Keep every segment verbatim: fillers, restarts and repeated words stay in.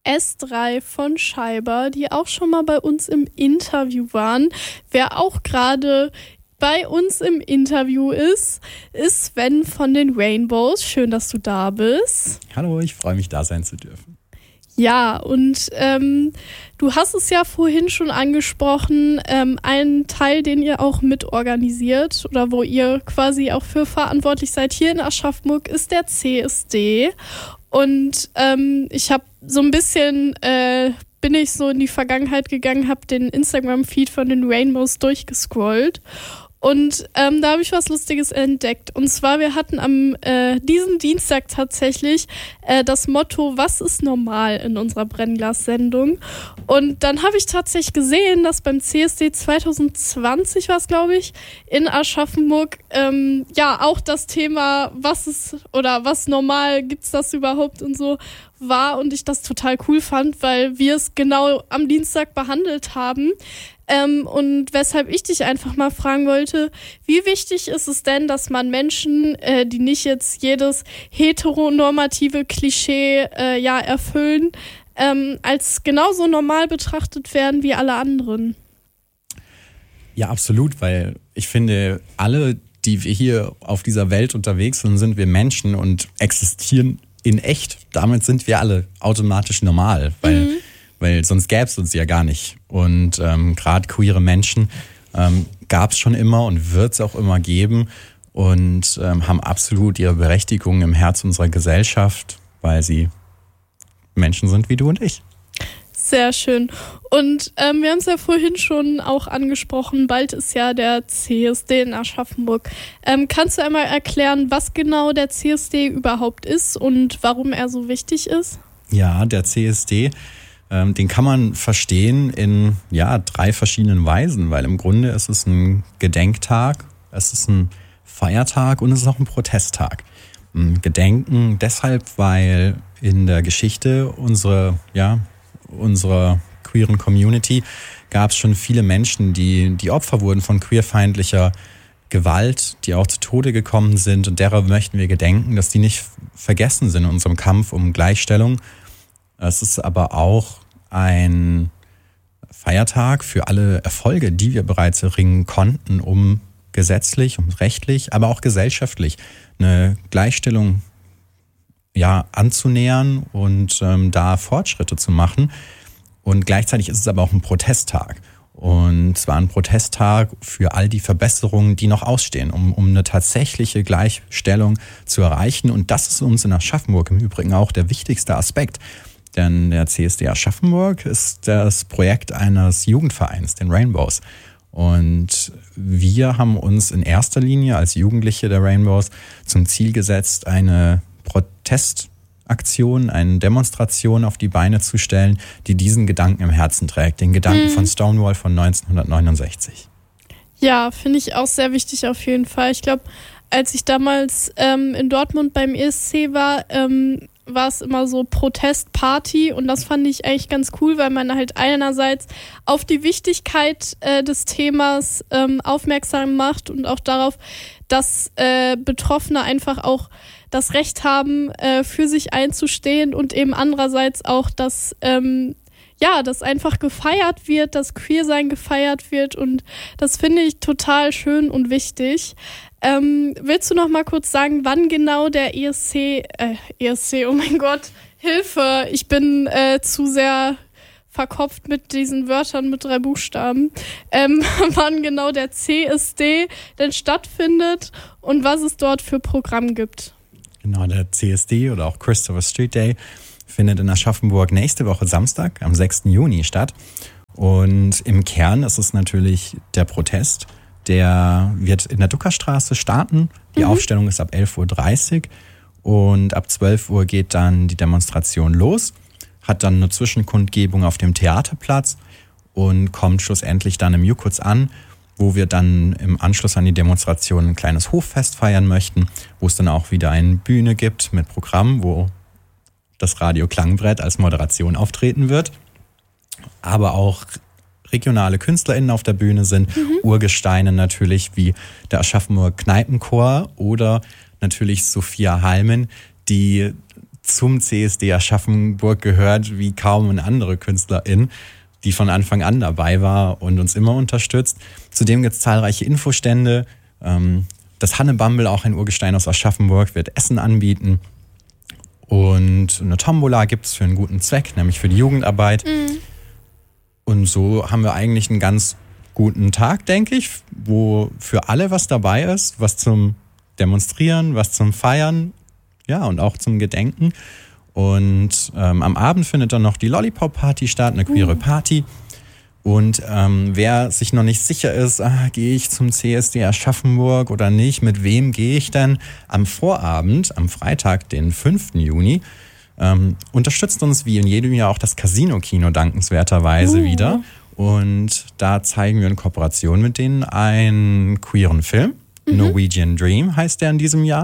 S drei von Scheiber, die auch schon mal bei uns im Interview waren. Wer auch gerade bei uns im Interview ist, ist Sven von den Rainbows. Schön, dass du da bist. Hallo, ich freue mich, da sein zu dürfen. Ja, und ähm, du hast es ja vorhin schon angesprochen, ähm, ein Teil, den ihr auch mitorganisiert oder wo ihr quasi auch für verantwortlich seid hier in Aschaffenburg, ist der C S D. Und ähm, ich habe so ein bisschen, äh, bin ich so in die Vergangenheit gegangen, habe den Instagram-Feed von den Rainbows durchgescrollt. Und ähm, da habe ich was Lustiges entdeckt. Und zwar, wir hatten am äh, diesen Dienstag tatsächlich äh, das Motto, was ist normal in unserer Brennglas-Sendung. Und dann habe ich tatsächlich gesehen, dass beim C S D zwanzig zwanzig war es, glaube ich, in Aschaffenburg, ähm, ja, auch das Thema, was ist oder was normal, gibt's das überhaupt und so, war. Und ich das total cool fand, weil wir es genau am Dienstag behandelt haben. Ähm, und weshalb ich dich einfach mal fragen wollte, wie wichtig ist es denn, dass man Menschen, äh, die nicht jetzt jedes heteronormative Klischee äh, ja erfüllen, ähm, als genauso normal betrachtet werden wie alle anderen? Ja, absolut, weil ich finde, alle, die wir hier auf dieser Welt unterwegs sind, sind wir Menschen und existieren in echt. Damit sind wir alle automatisch normal, weil mhm. Weil sonst gäbe es uns ja gar nicht. Und ähm, gerade queere Menschen ähm, gab es schon immer und wird es auch immer geben und ähm, haben absolut ihre Berechtigung im Herz unserer Gesellschaft, weil sie Menschen sind wie du und ich. Sehr schön. Und ähm, wir haben es ja vorhin schon auch angesprochen, bald ist ja der C S D in Aschaffenburg. Ähm, kannst du einmal erklären, was genau der C S D überhaupt ist und warum er so wichtig ist? Ja, der C S D... Den kann man verstehen in ja drei verschiedenen Weisen, weil im Grunde ist es ein Gedenktag, es ist ein Feiertag und es ist auch ein Protesttag. Gedenken deshalb, weil in der Geschichte unserer ja unserer queeren Community gab es schon viele Menschen, die die Opfer wurden von queerfeindlicher Gewalt, die auch zu Tode gekommen sind, und derer möchten wir gedenken, dass die nicht vergessen sind in unserem Kampf um Gleichstellung. Es ist aber auch ein Feiertag für alle Erfolge, die wir bereits erringen konnten, um gesetzlich, um rechtlich, aber auch gesellschaftlich eine Gleichstellung ja anzunähern und ähm, da Fortschritte zu machen. Und gleichzeitig ist es aber auch ein Protesttag. Und zwar ein Protesttag für all die Verbesserungen, die noch ausstehen, um, um eine tatsächliche Gleichstellung zu erreichen. Und das ist uns in Aschaffenburg im Übrigen auch der wichtigste Aspekt. Denn der C S D Aschaffenburg ist das Projekt eines Jugendvereins, den Rainbows. Und wir haben uns in erster Linie als Jugendliche der Rainbows zum Ziel gesetzt, eine Protestaktion, eine Demonstration auf die Beine zu stellen, die diesen Gedanken im Herzen trägt, den Gedanken mhm. von Stonewall von neunzehnhundertneunundsechzig. Ja, finde ich auch sehr wichtig auf jeden Fall. Ich glaube, als ich damals ähm, in Dortmund beim E S C war, ähm, war es immer so Protestparty, und das fand ich eigentlich ganz cool, weil man halt einerseits auf die Wichtigkeit äh, des Themas ähm, aufmerksam macht und auch darauf, dass äh, Betroffene einfach auch das Recht haben, äh, für sich einzustehen, und eben andererseits auch, dass ähm, ja, dass einfach gefeiert wird, dass Queersein gefeiert wird, und das finde ich total schön und wichtig. Ähm, willst du noch mal kurz sagen, wann genau der E S C, äh, E S C, oh mein Gott, Hilfe, ich bin äh, zu sehr verkopft mit diesen Wörtern mit drei Buchstaben, ähm, wann genau der C S D denn stattfindet und was es dort für Programm gibt? Genau, der C S D oder auch Christopher Street Day findet in Aschaffenburg nächste Woche Samstag, am sechsten Juni statt. Und im Kern ist es natürlich der Protest. Der wird in der Duckerstraße starten. Die mhm. Aufstellung ist ab elf Uhr dreißig und ab zwölf Uhr geht dann die Demonstration los, hat dann eine Zwischenkundgebung auf dem Theaterplatz und kommt schlussendlich dann im Jukuts an, wo wir dann im Anschluss an die Demonstration ein kleines Hoffest feiern möchten, wo es dann auch wieder eine Bühne gibt mit Programm, wo das Radio Klangbrett als Moderation auftreten wird, aber auch regionale KünstlerInnen auf der Bühne sind, mhm. Urgesteine natürlich wie der Aschaffenburger Kneipenchor oder natürlich Sophia Halmen, die zum C S D Aschaffenburg gehört wie kaum eine andere Künstlerin, die von Anfang an dabei war und uns immer unterstützt. Zudem gibt es zahlreiche Infostände. Das Hannebumble, auch ein Urgestein aus Aschaffenburg, wird Essen anbieten. Und eine Tombola gibt es für einen guten Zweck, nämlich für die Jugendarbeit. Mhm. Und so haben wir eigentlich einen ganz guten Tag, denke ich, wo für alle was dabei ist, was zum Demonstrieren, was zum Feiern, ja, und auch zum Gedenken. Und ähm, am Abend findet dann noch die Lollipop-Party statt, eine queere Party. Und ähm, wer sich noch nicht sicher ist, ah, gehe ich zum C S D Aschaffenburg oder nicht, mit wem gehe ich denn? Am Vorabend, am Freitag, den fünften Juni, ähm, unterstützt uns wie in jedem Jahr auch das Casino-Kino dankenswerterweise uh. wieder. Und da zeigen wir in Kooperation mit denen einen queeren Film. Mhm. Norwegian Dream heißt der in diesem Jahr.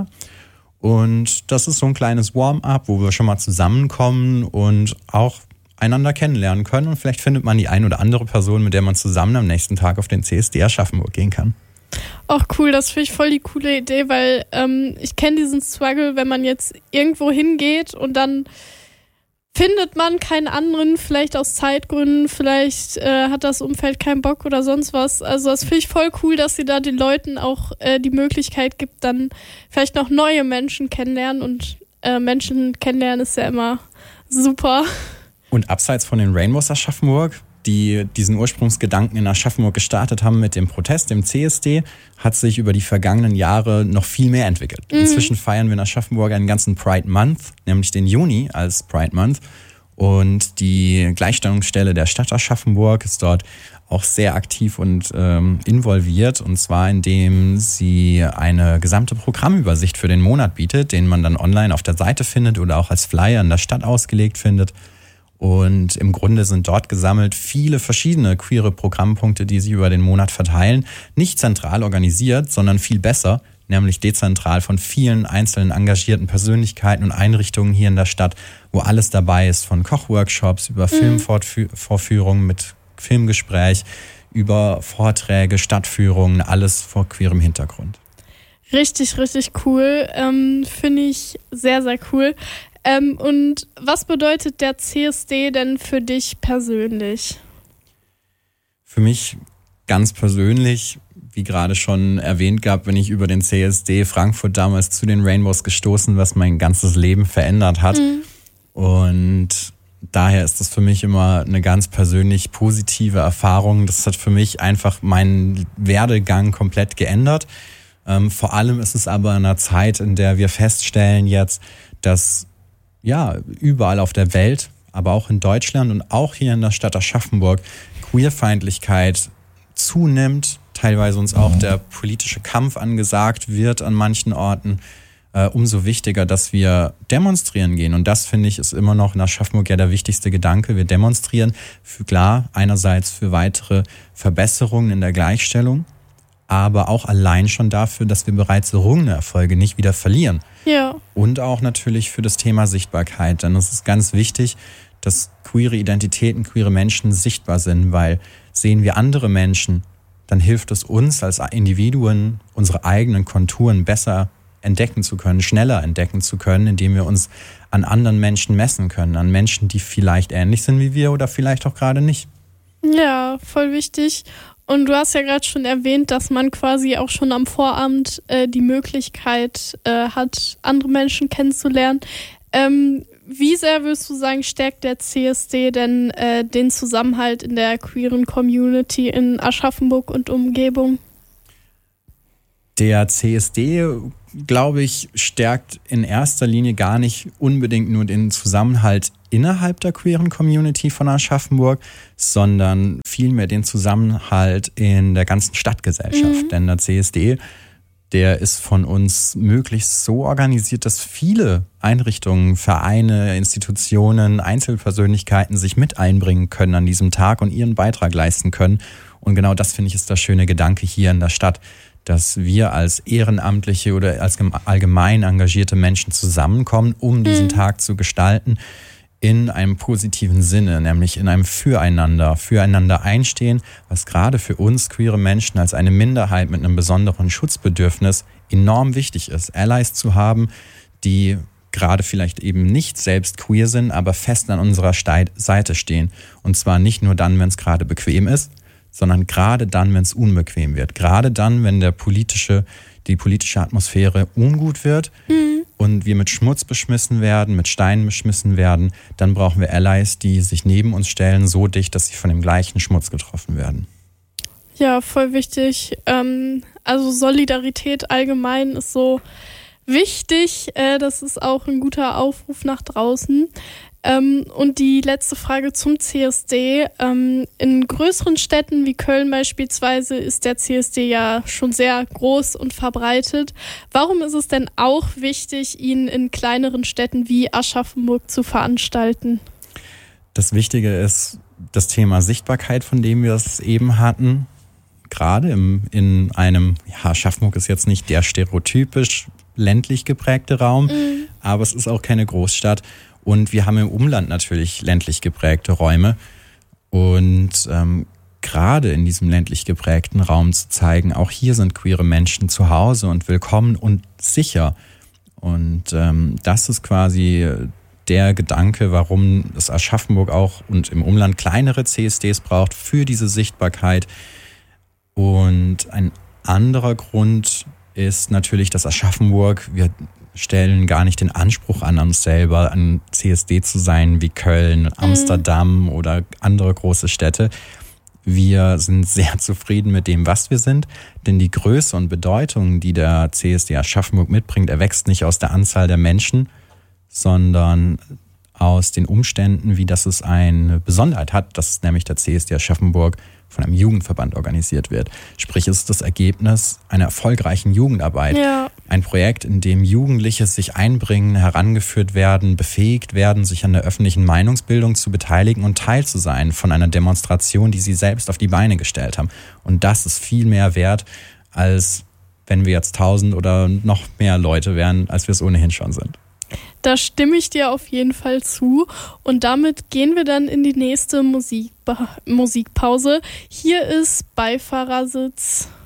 Und das ist so ein kleines Warm-up, wo wir schon mal zusammenkommen und auch einander kennenlernen können. Und vielleicht findet man die ein oder andere Person, mit der man zusammen am nächsten Tag auf den C S D Aschaffenburg gehen kann. Auch cool, das finde ich voll die coole Idee, weil ähm, ich kenne diesen Struggle, wenn man jetzt irgendwo hingeht und dann findet man keinen anderen, vielleicht aus Zeitgründen, vielleicht äh, hat das Umfeld keinen Bock oder sonst was. Also das finde ich voll cool, dass sie da den Leuten auch äh, die Möglichkeit gibt, dann vielleicht noch neue Menschen kennenlernen und äh, Menschen kennenlernen ist ja immer super. Und abseits von den Rainbows Aschaffenburg, die diesen Ursprungsgedanken in Aschaffenburg gestartet haben mit dem Protest, dem C S D, hat sich über die vergangenen Jahre noch viel mehr entwickelt. Mhm. Inzwischen feiern wir in Aschaffenburg einen ganzen Pride Month, nämlich den Juni als Pride Month. Und die Gleichstellungsstelle der Stadt Aschaffenburg ist dort auch sehr aktiv und ähm, involviert. Und zwar indem sie eine gesamte Programmübersicht für den Monat bietet, den man dann online auf der Seite findet oder auch als Flyer in der Stadt ausgelegt findet. Und im Grunde sind dort gesammelt viele verschiedene queere Programmpunkte, die sie über den Monat verteilen. Nicht zentral organisiert, sondern viel besser, nämlich dezentral von vielen einzelnen engagierten Persönlichkeiten und Einrichtungen hier in der Stadt, wo alles dabei ist, von Kochworkshops über mhm. Filmvorführungen mit Filmgespräch, über Vorträge, Stadtführungen, alles vor queerem Hintergrund. Richtig, richtig cool. Ähm, finde ich sehr, sehr cool. Ähm, und was bedeutet der C S D denn für dich persönlich? Für mich ganz persönlich, wie gerade schon erwähnt gab, bin ich über den C S D Frankfurt damals zu den Rainbows gestoßen, was mein ganzes Leben verändert hat. Mhm. Und daher ist das für mich immer eine ganz persönlich positive Erfahrung. Das hat für mich einfach meinen Werdegang komplett geändert. Ähm, vor allem ist es aber in einer Zeit, in der wir feststellen jetzt, dass ja überall auf der Welt, aber auch in Deutschland und auch hier in der Stadt Aschaffenburg Queerfeindlichkeit zunimmt, teilweise uns auch der politische Kampf angesagt wird an manchen Orten, äh, umso wichtiger, dass wir demonstrieren gehen. Und das, finde ich, ist immer noch in Aschaffenburg ja der wichtigste Gedanke. Wir demonstrieren für, klar, einerseits für weitere Verbesserungen in der Gleichstellung, aber auch allein schon dafür, dass wir bereits errungene Erfolge nicht wieder verlieren. Ja. Und auch natürlich für das Thema Sichtbarkeit. Denn es ist ganz wichtig, dass queere Identitäten, queere Menschen sichtbar sind, weil sehen wir andere Menschen, dann hilft es uns als Individuen, unsere eigenen Konturen besser entdecken zu können, schneller entdecken zu können, indem wir uns an anderen Menschen messen können, an Menschen, die vielleicht ähnlich sind wie wir oder vielleicht auch gerade nicht. Ja, voll wichtig. Und du hast ja gerade schon erwähnt, dass man quasi auch schon am Vorabend äh, die Möglichkeit äh, hat, andere Menschen kennenzulernen. Ähm, wie sehr würdest du sagen, stärkt der C S D denn äh, den Zusammenhalt in der queeren Community in Aschaffenburg und Umgebung? Der C S D, glaube ich, stärkt in erster Linie gar nicht unbedingt nur den Zusammenhalt innerhalb der queeren Community von Aschaffenburg, sondern vielmehr den Zusammenhalt in der ganzen Stadtgesellschaft. Mhm. Denn der C S D, der ist von uns möglichst so organisiert, dass viele Einrichtungen, Vereine, Institutionen, Einzelpersönlichkeiten sich mit einbringen können an diesem Tag und ihren Beitrag leisten können. Und genau das, finde ich, ist der schöne Gedanke hier in der Stadt, dass wir als ehrenamtliche oder als allgemein engagierte Menschen zusammenkommen, um diesen mhm. Tag zu gestalten in einem positiven Sinne, nämlich in einem Füreinander, füreinander einstehen, was gerade für uns queere Menschen als eine Minderheit mit einem besonderen Schutzbedürfnis enorm wichtig ist, Allies zu haben, die gerade vielleicht eben nicht selbst queer sind, aber fest an unserer Seite stehen. Und zwar nicht nur dann, wenn es gerade bequem ist, sondern gerade dann, wenn es unbequem wird. Gerade dann, wenn der politische, die politische Atmosphäre ungut wird mhm. und wir mit Schmutz beschmissen werden, mit Steinen beschmissen werden, dann brauchen wir Allies, die sich neben uns stellen, so dicht, dass sie von dem gleichen Schmutz getroffen werden. Ja, voll wichtig. Ähm, also Solidarität allgemein ist so wichtig. Äh, das ist auch ein guter Aufruf nach draußen. Ähm, und die letzte Frage zum C S D. Ähm, in größeren Städten wie Köln beispielsweise ist der C S D ja schon sehr groß und verbreitet. Warum ist es denn auch wichtig, ihn in kleineren Städten wie Aschaffenburg zu veranstalten? Das Wichtige ist das Thema Sichtbarkeit, von dem wir es eben hatten. Gerade im, in einem, ja, Aschaffenburg ist jetzt nicht der stereotypisch ländlich geprägte Raum, mhm. aber es ist auch keine Großstadt. Und wir haben im Umland natürlich ländlich geprägte Räume. Und ähm, gerade in diesem ländlich geprägten Raum zu zeigen, auch hier sind queere Menschen zu Hause und willkommen und sicher. Und ähm, das ist quasi der Gedanke, warum das Aschaffenburg auch und im Umland kleinere C S Ds braucht für diese Sichtbarkeit. Und ein anderer Grund ist natürlich, dass Aschaffenburg, wir stellen gar nicht den Anspruch an uns selber, ein C S D zu sein wie Köln, Amsterdam mhm. oder andere große Städte. Wir sind sehr zufrieden mit dem, was wir sind, denn die Größe und Bedeutung, die der C S D Aschaffenburg mitbringt, erwächst nicht aus der Anzahl der Menschen, sondern aus den Umständen, wie das es eine Besonderheit hat, dass nämlich der C S D Aschaffenburg von einem Jugendverband organisiert wird. Sprich, es ist das Ergebnis einer erfolgreichen Jugendarbeit. Ja. Ein Projekt, in dem Jugendliche sich einbringen, herangeführt werden, befähigt werden, sich an der öffentlichen Meinungsbildung zu beteiligen und Teil zu sein von einer Demonstration, die sie selbst auf die Beine gestellt haben. Und das ist viel mehr wert, als wenn wir jetzt tausend oder noch mehr Leute wären, als wir es ohnehin schon sind. Da stimme ich dir auf jeden Fall zu. Und damit gehen wir dann in die nächste Musik- Musikpause. Hier ist Beifahrersitz